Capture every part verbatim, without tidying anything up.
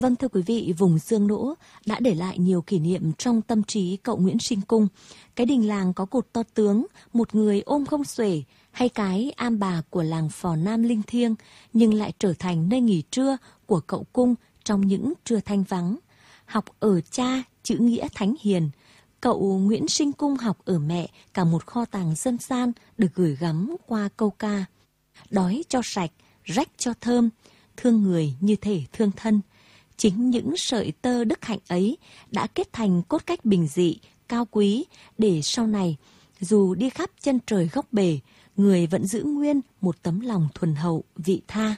Vâng, thưa quý vị, vùng Dương Nỗ đã để lại nhiều kỷ niệm trong tâm trí cậu Nguyễn Sinh Cung. Cái đình làng có cột to tướng, một người ôm không xuể, hay cái am bà của làng Phò Nam linh thiêng, nhưng lại trở thành nơi nghỉ trưa của cậu Cung trong những trưa thanh vắng. Học ở cha, chữ nghĩa thánh hiền. Cậu Nguyễn Sinh Cung học ở mẹ cả một kho tàng dân gian được gửi gắm qua câu ca. Đói cho sạch, rách cho thơm, thương người như thể thương thân. Chính những sợi tơ đức hạnh ấy đã kết thành cốt cách bình dị, cao quý, để sau này, dù đi khắp chân trời góc bể, người vẫn giữ nguyên một tấm lòng thuần hậu, vị tha.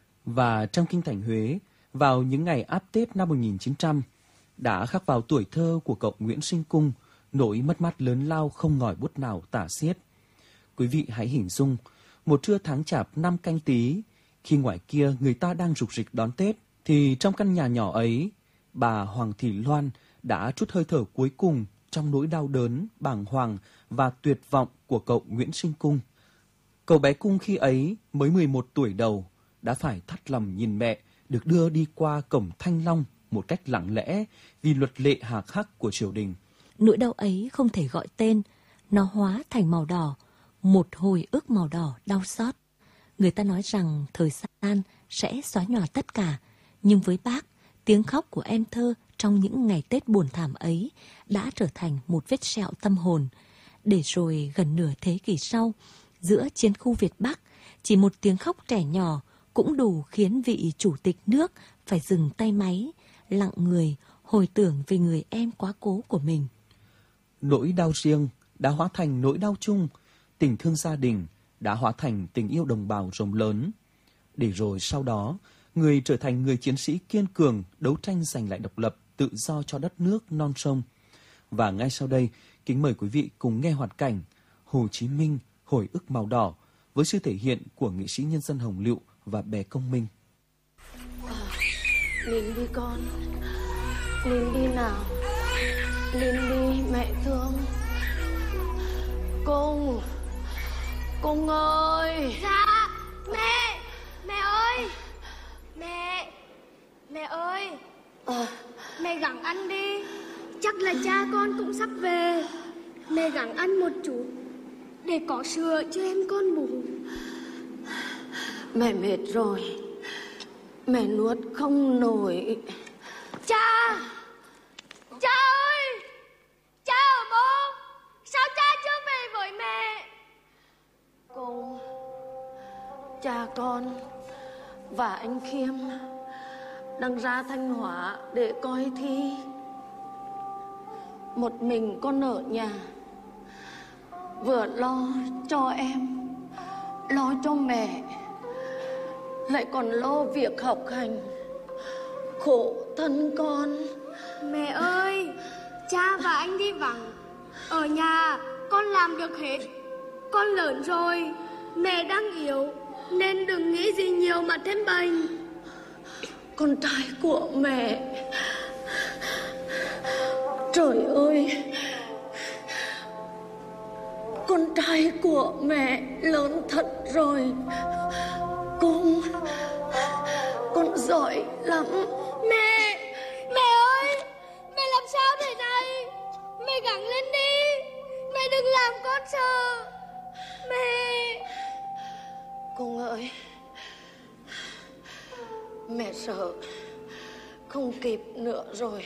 Và trong kinh thành Huế, vào những ngày áp Tết năm một nghìn chín trăm, đã khắc vào tuổi thơ của cậu Nguyễn Sinh Cung nỗi mất mát lớn lao không ngòi bút nào tả xiết. Quý vị hãy hình dung, một trưa tháng Chạp năm Canh Tý, khi ngoài kia người ta đang rục rịch đón Tết, thì trong căn nhà nhỏ ấy, bà Hoàng Thị Loan đã trút hơi thở cuối cùng trong nỗi đau đớn, bàng hoàng và tuyệt vọng của cậu Nguyễn Sinh Cung. Cậu bé Cung khi ấy mới mười một tuổi đầu, đã phải thắt lòng nhìn mẹ được đưa đi qua cổng Thanh Long một cách lặng lẽ vì luật lệ hà khắc của triều đình. Nỗi đau ấy không thể gọi tên, nó hóa thành màu đỏ, một hồi ức màu đỏ đau xót. Người ta nói rằng thời gian sẽ xóa nhòa tất cả, nhưng với bác, tiếng khóc của em thơ trong những ngày Tết buồn thảm ấy đã trở thành một vết sẹo tâm hồn. Để rồi gần nửa thế kỷ sau, giữa chiến khu Việt Bắc, chỉ một tiếng khóc trẻ nhỏ cũng đủ khiến vị chủ tịch nước phải dừng tay máy, lặng người, hồi tưởng về người em quá cố của mình. Nỗi đau riêng đã hóa thành nỗi đau chung, tình thương gia đình đã hóa thành tình yêu đồng bào rộng lớn. Để rồi sau đó, người trở thành người chiến sĩ kiên cường đấu tranh giành lại độc lập, tự do cho đất nước non sông. Và ngay sau đây, kính mời quý vị cùng nghe hoạt cảnh Hồ Chí Minh hồi ức màu đỏ với sự thể hiện của nghệ sĩ nhân dân Hồng Lựu và Bè Công Minh. À, Linh đi con, Linh đi nào, Linh đi mẹ thương. Cung, Cung ơi. Dạ, mẹ, mẹ ơi, mẹ, mẹ ơi, à. Mẹ gắng ăn đi, chắc là cha con cũng sắp về. Mẹ gắng ăn một chút để có sữa cho em con bú. Mẹ mệt rồi, mẹ nuốt không nổi. Cha, cha ơi, cha ở bố, sao cha chưa về với mẹ? Cô, cha con và anh Khiêm đang ra Thanh Hóa để coi thi. Một mình con ở nhà, vừa lo cho em, lo cho mẹ, lại còn lo việc học hành. Khổ thân con. Mẹ ơi, cha và anh đi vắng, ở nhà con làm được hết. Con lớn rồi, mẹ đang yếu, nên đừng nghĩ gì nhiều mà thêm bệnh. Con trai của mẹ. Trời ơi, con trai của mẹ lớn thật rồi. Con, con giỏi lắm. Mẹ, mẹ ơi, mẹ làm sao thế này? Mẹ gắng lên đi, mẹ đừng làm con sợ. Mẹ. Con ơi, mẹ sợ không kịp nữa rồi.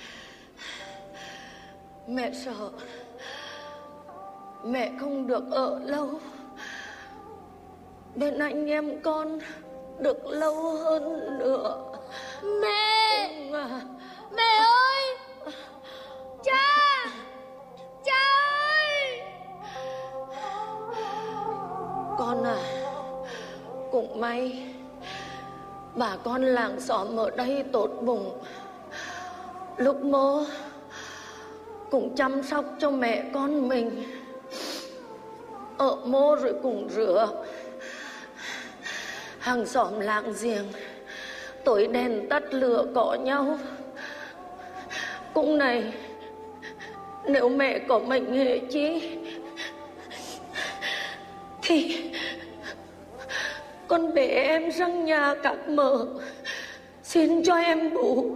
Mẹ sợ mẹ không được ở lâu bên anh em con được lâu hơn nữa. Mẹ, à. Mẹ ơi, cha, cha ơi. Con à, cũng may bà con làng xóm ở đây tốt bụng, lúc mơ cũng chăm sóc cho mẹ con mình, ở mô rồi cũng rửa. Hàng xóm láng giềng tối đèn tắt lửa có nhau. Cũng này, nếu mẹ có mệnh hệ chi thì con để em sang nhà các mợ xin cho em bú.